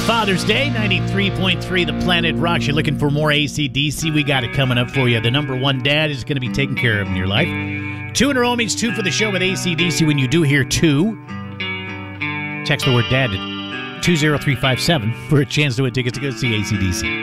Father's Day, 93.3 The Planet Rocks. You're looking for more AC/DC? We got it coming up for you. The number one dad is going to be taken care of in your life. 2 in a row means 2 for the show with AC/DC. When you do hear 2, text the word dad to 20357 for a chance to win tickets to go see AC/DC.